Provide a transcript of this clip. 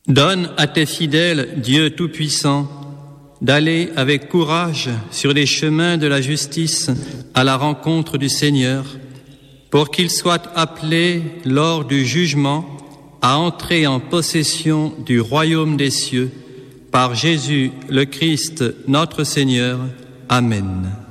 Donne à tes fidèles, Dieu Tout-Puissant, d'aller avec courage sur les chemins de la justice à la rencontre du Seigneur, pour qu'ils soient appelés lors du jugement à entrer en possession du royaume des cieux, par Jésus le Christ notre Seigneur. Amen.